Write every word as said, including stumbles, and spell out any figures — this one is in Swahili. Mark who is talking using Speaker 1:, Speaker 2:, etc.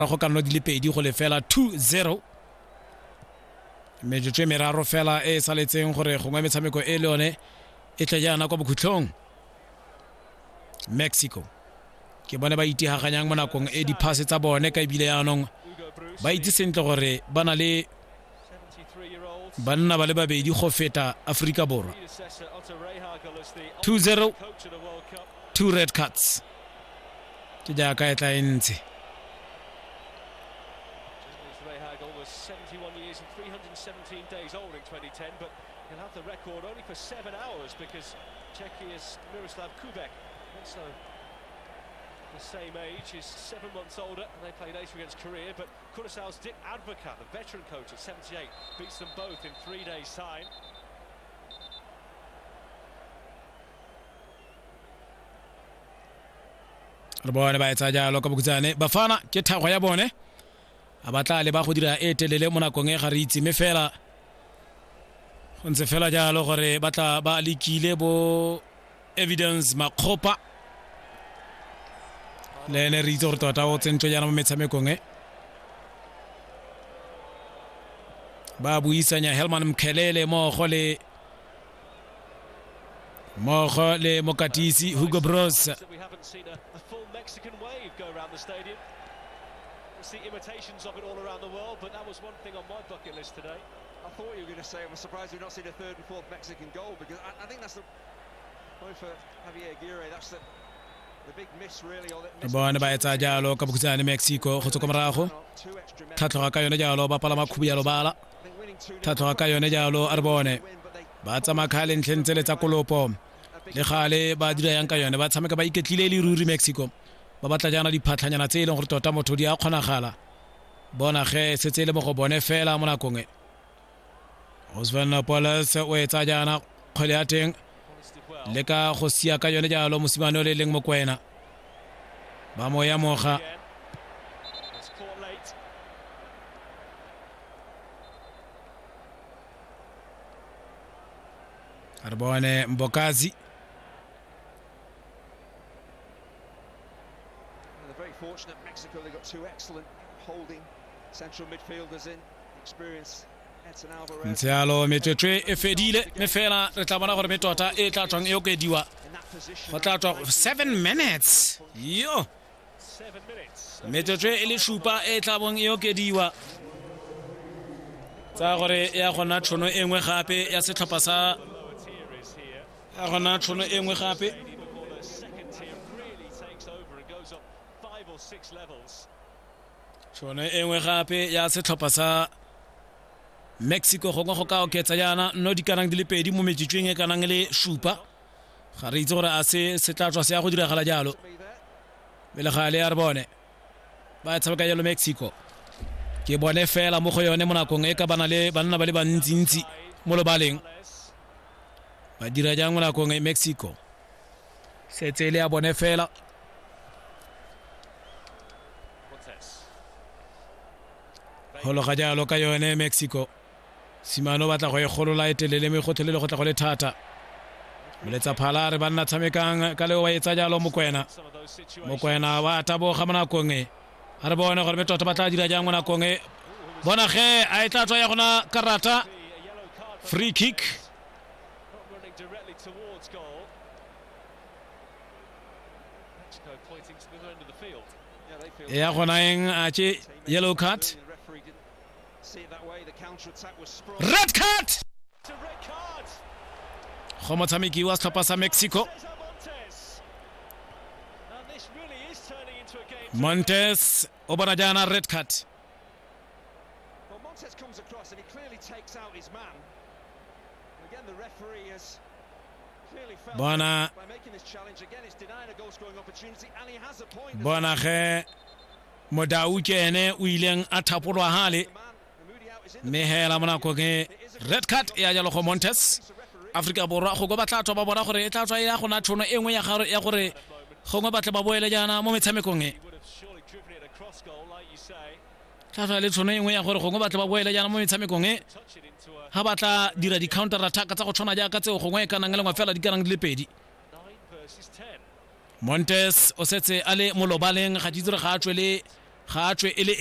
Speaker 1: go ka nno di le pedi go le fela two zero metsotso e meraro fela e saletseng gore gongwe metshameko e le yone e tle jana kwa bokhutlhong. Mexico ke bone ba itihaganyang mo nakong e diphase tsa bone ka ebile yaanong ba itse sentle gore ba na le banna ba le babedi go feta Afrika Borwa. two zero, two red cards ke jaaka e tla e ntse.
Speaker 2: seventy-one years and three hundred seventeen days old in twenty ten, but he'll have the record only for seven hours because Czechia's Miroslav Kubek, also the same age, is seven months older, and they played eight against Korea. But Curaçao's Dick Advocat, the veteran coach at seventy-eight, beats them both in three days' time.
Speaker 1: Re bone ba etsa jalo ka bokutsane Bafana ke thago ya bone a batla le ba go dira e telele mo nakong e ga re itse me fela go ntse fela jalo gore batla ba lekile bo evidence makgopa le ne re itse gore tota o tsentse jana mo metshamekong e ba buisanya Helman Mkhelele mo go le mo go le Mokatisi Hugo Bros.
Speaker 2: We haven't seen a, a full Mexican wave go around the stadium. We see imitations of it all around the world, but that was one thing on my bucket list today.
Speaker 3: I thought you were going to say I was surprised we've not seen a third and fourth Mexican goal, because I, I think that's the point for Javier Aguirre. That's the the big miss really. All that
Speaker 1: bone ba etsa jalo ka bokutsane Mexico go tsoko morago thatloga ka yone jalo ba pala makhubu ya lobala thatloga ka yone jalo a re bone ba tsama khale ntlentse le tsa kolopo le gale ba dira yang ka yone ba tshameka ba iketlile le ruri Mexico ba batla jana diphatlhanyana tse ile gore tota motho di a kgonagala bona ge setse le mo go bone fela mo nakong e Osvaldo Polas o etsa jana kgole ya teng le ka go sia ka yone jalo mosimane le leng mo kwena ba mo ya moga Arbone Mbokazi.
Speaker 3: They're very fortunate Mexico, they got two excellent holding central midfielders in experience.
Speaker 1: Ntsialo metotwe e fedile me fela re tla bona gore metota e tla tswang e okediwa go tla tswa seven minutes yo metotwe e le shupa e tla bong e okediwa tsa gore ya gona tshono e nngwe gape ya setlhopha sa ya gona tshono e nngwe gape tshono e nngwe gape ya setlhopha sa Mexico go go ka oketsa yana no di kanang di le pedi mo metsitsweng e kanang le shupa ga re itse gore a se se tla tswa se ya go diragala jalo bele ga le ya re bone ba tshameka jalo Mexico ke bone fela mo go yone mo nakong e ka bana le banna ba le bantsi ntsi mo lobaleng ba dira jang mo nakong e Mexico se tsele ya bone fela holo ga jalo ka yone Mexico Simano batla go e golola e telele me go tlele go tla go le thata moletsa phala re banna tshamekang ka le wa etsa jalo Mokwena Mokwena wa tabo ga mona konge a re bone gore metota batla dira jang mona konge bona ge a etla tswa ya gona karata free kick ya gona eng a che yellow card red card go motshameki wa setlhopha sa Mexico Montes o bona jana red card bona bona ge modau ke ene o ileng a thapolwa hale me hela mona ko ke red card ya jalo go Montes Afrika Borwa go go batla tswa ba bona gore e tla tswa ya gona tshono e nngwe ya gare ya gore gongwe batla ba boele jana mo metshamekong e tla le tshono e nngwe ya gore gongwe batla ba boele jana mo metshamekong e ha batla dira di counter attack tsa go tshwana jaaka tse gongwe kana ngele ngwa fela di kanang le pedi Montes o setse ale mo lobaleng ga ditse re ga tswele ga tswe e le